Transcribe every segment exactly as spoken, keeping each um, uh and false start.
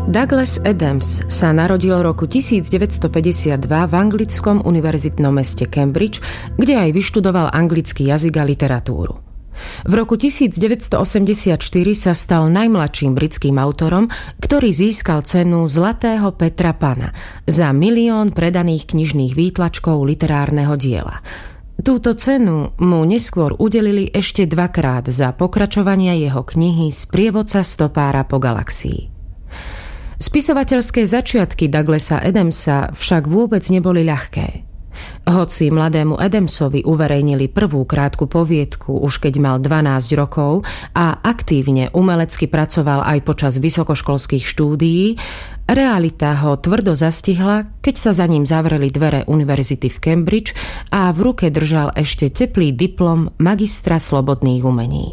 Douglas Adams sa narodil roku tisícdeväťstopäťdesiatdva v anglickom univerzitnom meste Cambridge, kde aj vyštudoval anglický jazyk a literatúru. V roku tisícdeväťstoosemdesiatštyri sa stal najmladším britským autorom, ktorý získal cenu Zlatého Petra Pana za milión predaných knižných výtlačkov literárneho diela. Túto cenu mu neskôr udelili ešte dvakrát za pokračovanie jeho knihy Sprievodca stopára po galaxii. Spisovateľské začiatky Douglasa Adamsa však vôbec neboli ľahké. Hoci mladému Adamsovi uverejnili prvú krátku poviedku už keď mal dvanásť rokov a aktívne umelecky pracoval aj počas vysokoškolských štúdií, realita ho tvrdo zastihla, keď sa za ním zavreli dvere univerzity v Cambridge a v ruke držal ešte teplý diplom magistra slobodných umení.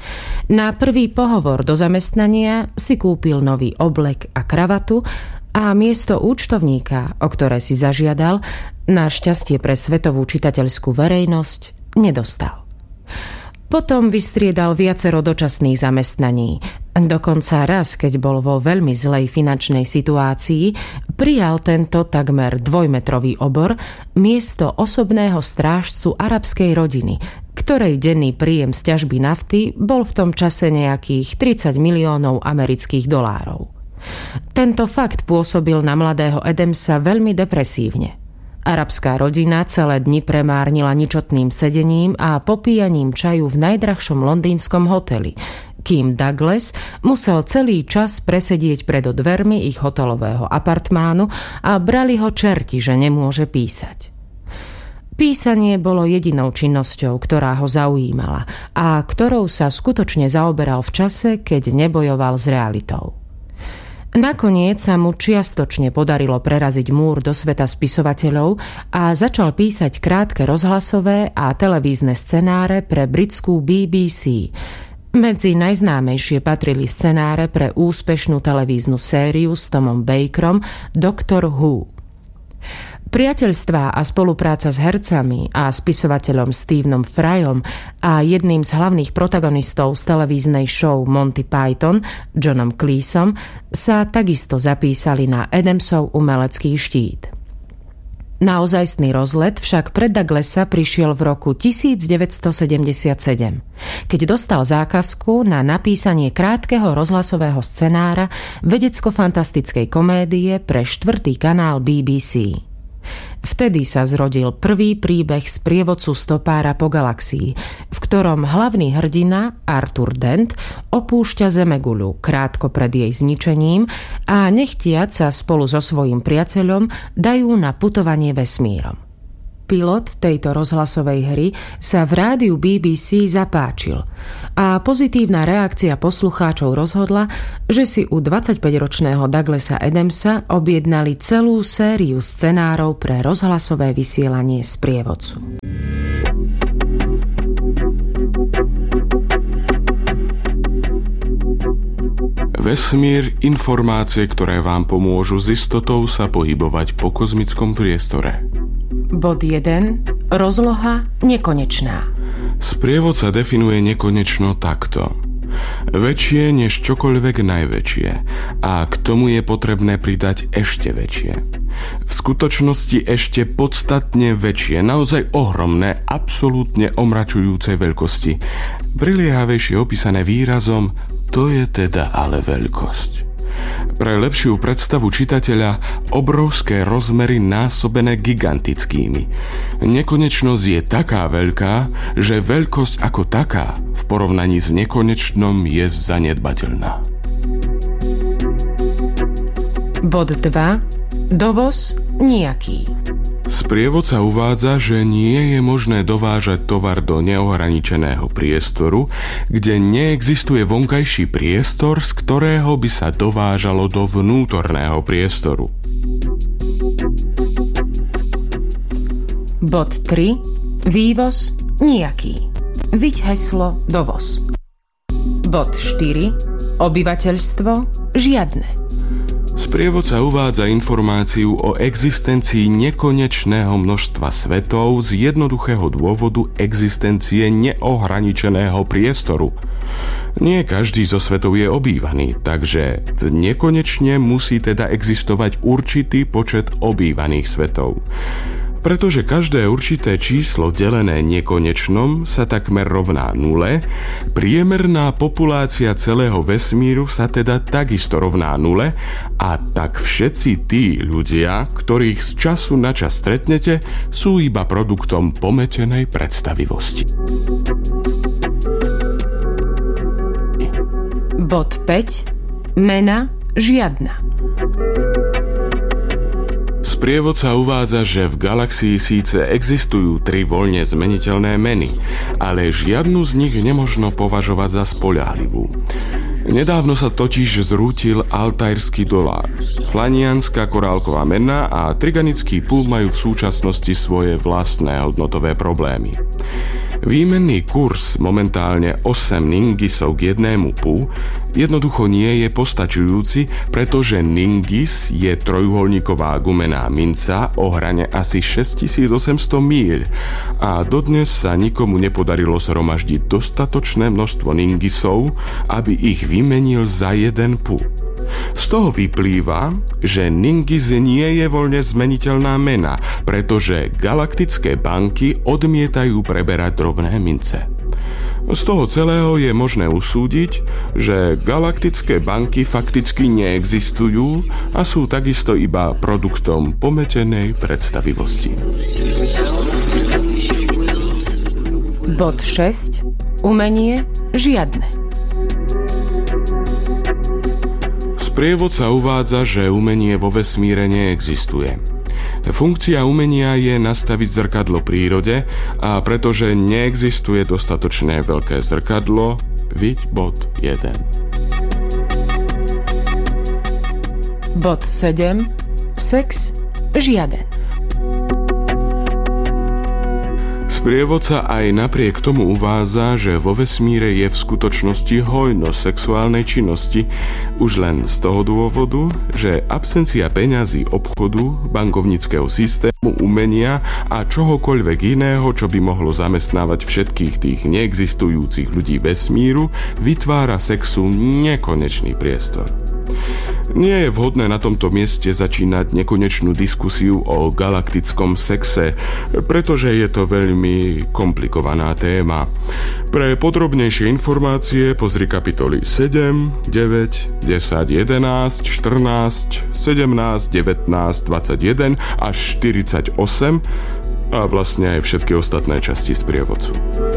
Na prvý pohovor do zamestnania si kúpil nový oblek a kravatu a miesto účtovníka, o ktoré si zažiadal, na šťastie pre svetovú čitateľskú verejnosť nedostal. Potom vystriedal viacero dočasných zamestnaní. Dokonca raz, keď bol vo veľmi zlej finančnej situácii, prijal tento takmer dvojmetrový obor miesto osobného strážcu arabskej rodiny, ktorej denný príjem z ťažby nafty bol v tom čase nejakých tridsať miliónov amerických dolárov. Tento fakt pôsobil na mladého Adamsa veľmi depresívne. Arabská rodina celé dni premárnila ničotným sedením a popíjaním čaju v najdrahšom londýnskom hoteli, kým Douglas musel celý čas presedieť pred dvermi ich hotelového apartmánu a brali ho čerti, že nemôže písať. Písanie bolo jedinou činnosťou, ktorá ho zaujímala a ktorou sa skutočne zaoberal v čase, keď nebojoval s realitou. Nakoniec sa mu čiastočne podarilo preraziť múr do sveta spisovateľov a začal písať krátke rozhlasové a televízne scenáre pre britskú bé bé cé. Medzi najznámejšie patrili scenáre pre úspešnú televíznu sériu s Tomom Bakerom Doctor Who. Priateľstvá a spolupráca s hercami a spisovateľom Stephenom Fryom a jedným z hlavných protagonistov z televíznej show Monty Python, Johnom Cleeseom, sa takisto zapísali na Adamsov umelecký štít. Naozajstný rozlet však pre Douglasa prišiel v roku tisícdeväťstosedemdesiatsedem, keď dostal zákazku na napísanie krátkeho rozhlasového scenára vedecko-fantastickej komédie pre štvrtý kanál bé bé cé. Vtedy sa zrodil prvý príbeh Sprievodcu stopára po galaxii, v ktorom hlavný hrdina Arthur Dent opúšťa Zemeguľu krátko pred jej zničením a nechtiac sa spolu so svojím priateľom dajú na putovanie vesmírom. Pilot tejto rozhlasovej hry sa v rádiu bé bé cé zapáčil a pozitívna reakcia poslucháčov rozhodla, že si u dvadsaťpäťročného Douglasa Adamsa objednali celú sériu scenárov pre rozhlasové vysielanie Sprievodcu. Vesmír, informácie, ktoré vám pomôžu s istotou sa pohybovať po kozmickom priestore. Bod jeden. Rozloha nekonečná. Sprievodca definuje nekonečno takto. Väčšie než čokoľvek najväčšie a k tomu je potrebné pridať ešte väčšie. V skutočnosti ešte podstatne väčšie, naozaj ohromné, absolútne omračujúcej veľkosti. Priliehavejšie opísané výrazom to je teda ale veľkosť. Pre lepšiu predstavu čitateľa obrovské rozmery násobené gigantickými. Nekonečnosť je taká veľká, že veľkosť ako taká v porovnaní s nekonečnom je zanedbateľná. Bod dva. Dovoz nijaký. Sprievodca uvádza, že nie je možné dovážať tovar do neohraničeného priestoru, kde neexistuje vonkajší priestor, z ktorého by sa dovážalo do vnútorného priestoru. Bod tri. Vývoz nijaký. Viď heslo dovoz. Bod štyri. Obyvateľstvo žiadne. Sprievodca uvádza informáciu o existencii nekonečného množstva svetov z jednoduchého dôvodu existencie neohraničeného priestoru. Nie každý zo svetov je obývaný, takže nekonečne musí teda existovať určitý počet obývaných svetov. Pretože každé určité číslo delené nekonečnom sa takmer rovná nule, priemerná populácia celého vesmíru sa teda takisto rovná nule a tak všetci tí ľudia, ktorých z času na čas stretnete, sú iba produktom pometenej predstavivosti. Bod päť. Mena žiadna. Sprievodca uvádza, že v galaxii síce existujú tri voľne zmeniteľné meny, ale žiadnu z nich nemožno považovať za spoľahlivú. Nedávno sa totiž zrútil altairský dolár. Flanianská korálková mena a triganický púl majú v súčasnosti svoje vlastné hodnotové problémy. Výmenný kurz momentálne osem ningisov k jednému pu jednoducho nie je postačujúci, pretože ningis je trojuholníková gumená minca o hrane asi šesťtisícosemsto míľ a dodnes sa nikomu nepodarilo zhromaždiť dostatočné množstvo ningisov, aby ich vymenil za jeden pu. Z toho vyplýva, že ningis nie je voľne zmeniteľná mena, pretože galaktické banky odmietajú preberať drobné mince. Z toho celého je možné usúdiť, že galaktické banky fakticky neexistujú a sú takisto iba produktom pometenej predstavivosti. Bod šesť. Umenie žiadne. Sprievodca uvádza, že umenie vo vesmíre neexistuje. Funkcia umenia je nastaviť zrkadlo prírode a pretože neexistuje dostatočne veľké zrkadlo, viď bod jeden. Bod sedem. Sex žiaden. Sprievodca aj napriek tomu uvádza, že vo vesmíre je v skutočnosti hojnosť sexuálnej činnosti už len z toho dôvodu, že absencia peňazí, obchodu, bankovníckeho systému, umenia a čohokoľvek iného, čo by mohlo zamestnávať všetkých tých neexistujúcich ľudí vesmíru, vytvára sexu nekonečný priestor. Nie je vhodné na tomto mieste začínať nekonečnú diskusiu o galaktickom sexe, pretože je to veľmi komplikovaná téma. Pre podrobnejšie informácie pozri kapitoly sedem, deväť, desať, jedenásť, štrnásť, sedemnásť, devätnásť, dvadsaťjeden až štyridsaťosem a vlastne aj všetky ostatné časti sprievodcu.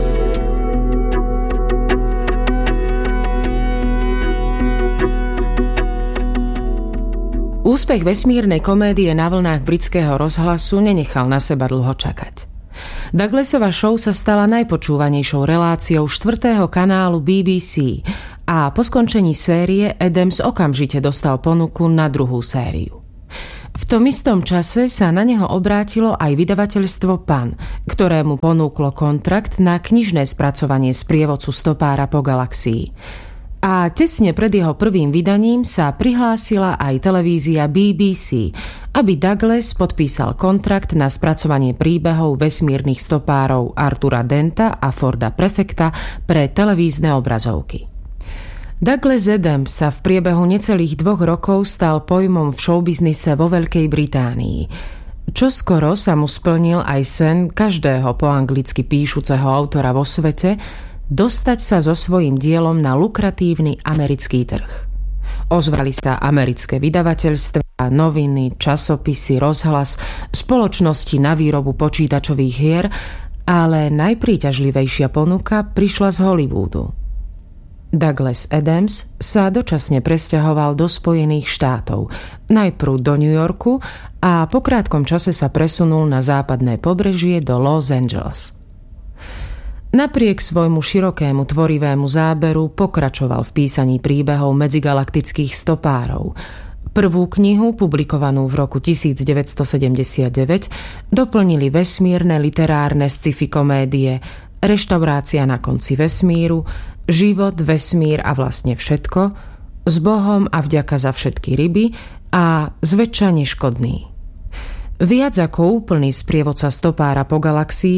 Úspech vesmírnej komédie na vlnách britského rozhlasu nenechal na seba dlho čakať. Douglasova show sa stala najpočúvanejšou reláciou štvrtého kanálu bé bé cé a po skončení série Adams okamžite dostal ponuku na druhú sériu. V tom istom čase sa na neho obrátilo aj vydavateľstvo Pan, ktorému ponúklo kontrakt na knižné spracovanie sprievodcu stopára po galaxii. A tesne pred jeho prvým vydaním sa prihlásila aj televízia bé bé cé, aby Douglas podpísal kontrakt na spracovanie príbehov vesmírnych stopárov Artura Denta a Forda Prefecta pre televízne obrazovky. Douglas Adams sa v priebehu necelých dvoch rokov stal pojmom v showbiznise vo Veľkej Británii. Čoskoro sa mu splnil aj sen každého po anglicky píšuceho autora vo svete dostať sa so svojím dielom na lukratívny americký trh. Ozvali sa americké vydavateľstvá, noviny, časopisy, rozhlas, spoločnosti na výrobu počítačových hier, ale najpríťažlivejšia ponuka prišla z Hollywoodu. Douglas Adams sa dočasne presťahoval do Spojených štátov, najprv do New Yorku a po krátkom čase sa presunul na západné pobrežie do Los Angeles. Napriek svojmu širokému tvorivému záberu pokračoval v písaní príbehov medzigalaktických stopárov. Prvú knihu, publikovanú v roku devätnásťsedemdesiatdeväť, doplnili vesmírne literárne sci-fi komédie Reštaurácia na konci vesmíru, Život, vesmír a vlastne všetko, S Bohom a vďaka za všetky ryby a Zväčša neškodný. Viac ako úplný sprievodca stopára po galaxii,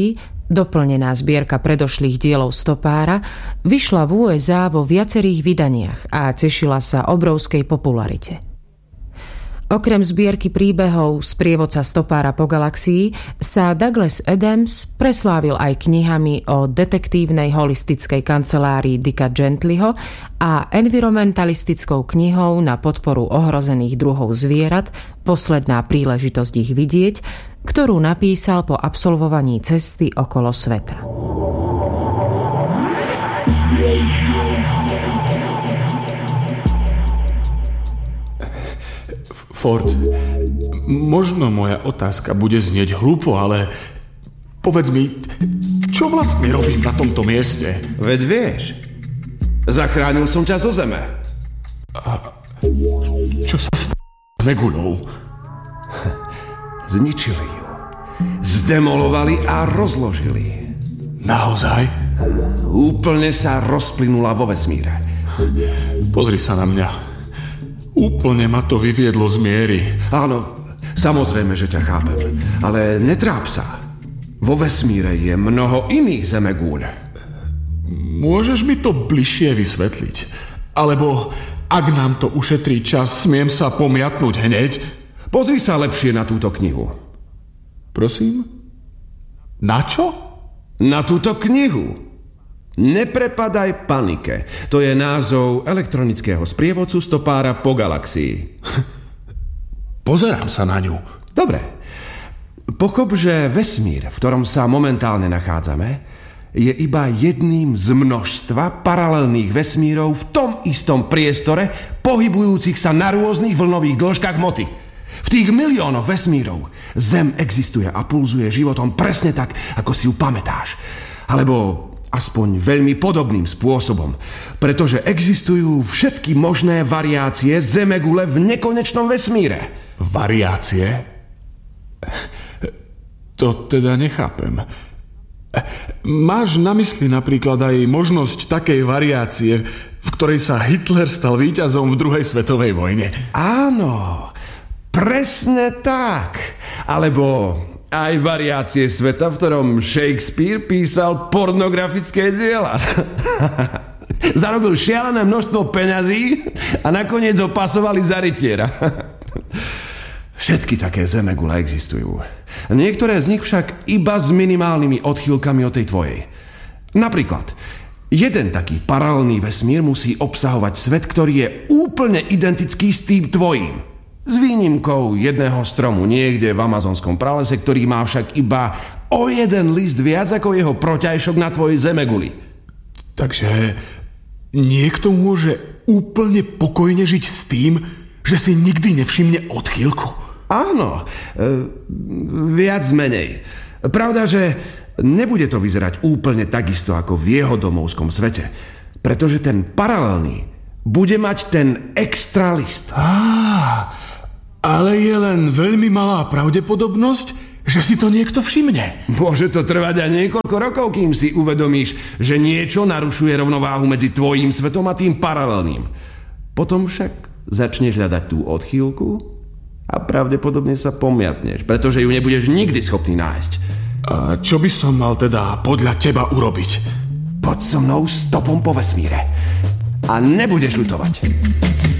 Doplnená zbierka predošlých dielov stopára vyšla v ú es á vo viacerých vydaniach a tešila sa obrovskej popularite. Okrem zbierky príbehov Sprievodca stopára po galaxii sa Douglas Adams preslávil aj knihami o detektívnej holistickej kancelárii Dicka Gentlyho a environmentalistickou knihou na podporu ohrozených druhov zvierat Posledná príležitosť ich vidieť, ktorú napísal po absolvovaní cesty okolo sveta. Ford, možno moja otázka bude znieť hlúpo, ale povedz mi, čo vlastne robím na tomto mieste? Veď vieš, zachránil som ťa zo zeme. A čo sa stalo s Meguľou? Zničili ju. Zdemolovali a rozložili. Naozaj? Úplne sa rozplynula vo vesmíre. Pozri sa na mňa. Úplne ma to vyviedlo z miery. Áno, samozrejme, že ťa chápem. Ale netráp sa. Vo vesmíre je mnoho iných zemegúľ. Môžeš mi to bližšie vysvetliť? Alebo, ak nám to ušetrí čas, smiem sa pomiatnúť hneď? Pozri sa lepšie na túto knihu. Prosím? Na čo? Na túto knihu. Neprepadaj panike. To je názov elektronického sprievodcu stopára po galaxii. Pozerám sa na ňu. Dobre. Pochop, že vesmír, v ktorom sa momentálne nachádzame, je iba jedným z množstva paralelných vesmírov v tom istom priestore, pohybujúcich sa na rôznych vlnových dĺžkach hmoty. V tých miliónoch vesmírov Zem existuje a pulzuje životom presne tak, ako si ju pamätáš. Alebo aspoň veľmi podobným spôsobom, pretože existujú všetky možné variácie zemegule v nekonečnom vesmíre. Variácie? To teda nechápem. Máš na mysli napríklad aj možnosť takej variácie, v ktorej sa Hitler stal víťazom v druhej svetovej vojne? Áno, presne tak. Alebo aj variácie sveta, v ktorom Shakespeare písal pornografické diela. Zarobil šialené množstvo peňazí a nakoniec ho pasovali za rytiera. Všetky také zemegule existujú. Niektoré z nich však iba s minimálnymi odchýlkami od tej tvojej. Napríklad, jeden taký paralelný vesmír musí obsahovať svet, ktorý je úplne identický s tým tvojím. S výnimkou jedného stromu niekde v amazonskom pralese, ktorý má však iba o jeden list viac ako jeho proťajšok na tvojej zemeguli. Takže niekto môže úplne pokojne žiť s tým, že si nikdy nevšimne odchýlku? Áno, e, viac menej. Pravda, že nebude to vyzerať úplne takisto ako v jeho domovskom svete, pretože ten paralelný bude mať ten extra list. Á, ale je len veľmi malá pravdepodobnosť, že si to niekto všimne. Môže to trvať aj niekoľko rokov, kým si uvedomíš, že niečo narušuje rovnováhu medzi tvojím svetom a tým paralelným. Potom však začneš hľadať tú odchýlku a pravdepodobne sa pomiatneš, pretože ju nebudeš nikdy schopný nájsť. A čo by som mal teda podľa teba urobiť? Poď so mnou stopom po vesmíre a nebudeš ľutovať.